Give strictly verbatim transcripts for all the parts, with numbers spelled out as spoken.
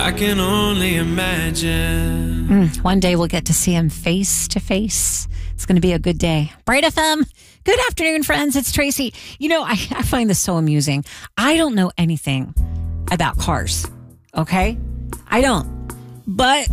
I can only imagine. Mm, one day we'll get to see him face to face. It's going to be a good day. Bright F M. Good afternoon, friends. It's Tracy. You know, I, I find this so amusing. I don't know anything about cars. Okay? I don't. But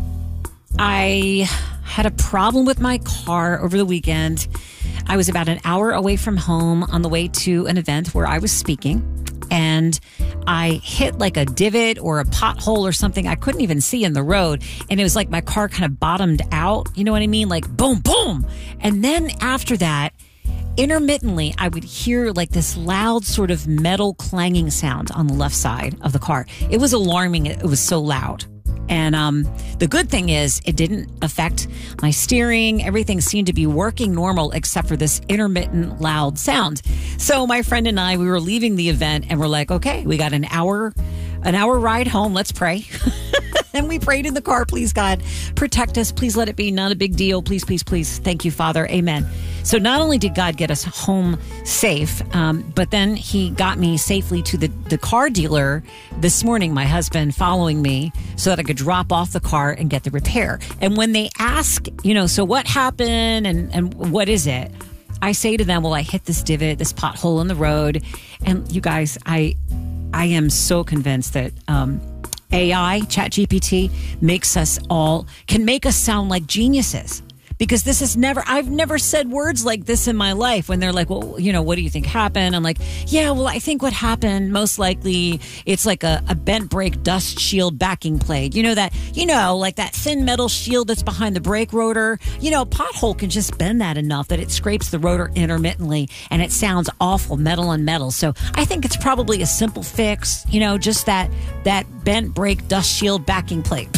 I had a problem with my car over the weekend. I was about an hour away from home on the way to an event where I was speaking, and I hit like a divot or a pothole or something I couldn't even see in the road. And it was like my car kind of bottomed out. You know what I mean? Like boom, boom. And then after that, intermittently, I would hear like this loud sort of metal clanging sound on the left side of the car. It was alarming. It was so loud. And um, the good thing is it didn't affect my steering. Everything seemed to be working normal except for this intermittent loud sound. So my friend and I, we were leaving the event and we're like, okay, we got an hour, an hour ride home. Let's pray. And we prayed in the car, please, God, protect us. Please let it be not a big deal. Please, please, please. Thank you, Father. Amen. So not only did God get us home safe, um, but then he got me safely to the, the car dealer this morning, my husband following me so that I could drop off the car and get the repair. And when they ask, you know, so what happened and, and what is it? I say to them, well, I hit this divot, this pothole in the road. And you guys, I, I am so convinced that, um, A I, ChatGPT, makes us all, can make us sound like geniuses. Because this is never, I've never said words like this in my life when they're like, well, you know, what do you think happened? I'm like, yeah, well, I think what happened, most likely, it's like a, a bent brake dust shield backing plate. You know that, you know, like that thin metal shield that's behind the brake rotor. You know, a pothole can just bend that enough that it scrapes the rotor intermittently and it sounds awful, metal on metal. So I think it's probably a simple fix, you know, just that, that bent brake dust shield backing plate.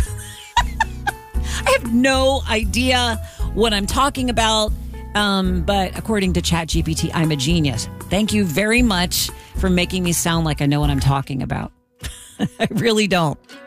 I have no idea what I'm talking about, um, but according to ChatGPT, I'm a genius. Thank you very much for making me sound like I know what I'm talking about. I really don't.